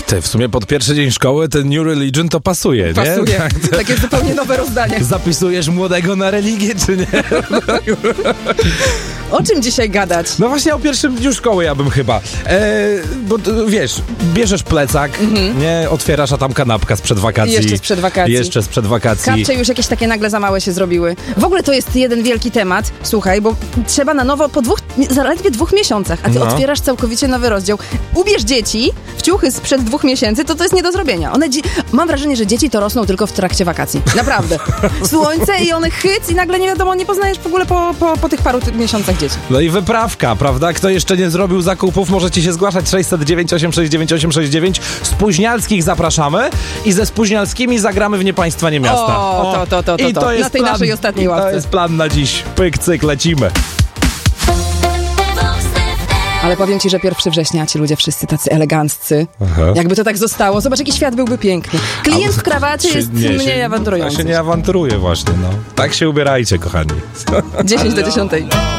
Ty, w sumie pod pierwszy dzień szkoły ten New Religion to pasuje, nie? Pasuje. Takie zupełnie nowe rozdanie. Zapisujesz młodego na religię, czy nie? O czym dzisiaj gadać? No właśnie o pierwszym dniu szkoły ja bym chyba. Bo wiesz, bierzesz plecak, nie? Otwierasz, a tam kanapka sprzed wakacji. Jeszcze sprzed wakacji. Kapcze już jakieś takie nagle za małe się zrobiły. W ogóle to jest jeden wielki temat, słuchaj, bo trzeba na nowo po zaledwie 2 miesiącach, a ty otwierasz całkowicie nowy rozdział. Ubierz dzieci w ciuchy sprzed 2 miesięcy, to jest nie do zrobienia. Mam wrażenie, że dzieci to rosną tylko w trakcie wakacji. Naprawdę. Słońce i one hyc i nagle nie wiadomo, nie poznajesz w ogóle po tych paru miesiącach dzieci. No i wyprawka, prawda? Kto jeszcze nie zrobił zakupów, możecie się zgłaszać 609 869 869. Spóźnialskich zapraszamy i ze Spóźnialskimi zagramy w Nie Państwa, Nie Miasta. I to jest na tej naszej ostatniej ławce. To jest plan na dziś. Pyk, cyk, lecimy. Ale powiem ci, że 1 września ci ludzie wszyscy tacy eleganccy. Aha. Jakby to tak zostało. Zobacz, jaki świat byłby piękny. Klient w krawacie jest mniej awanturujący. Ja się nie awanturuję właśnie, no. Tak się ubierajcie, kochani. 10 do 10.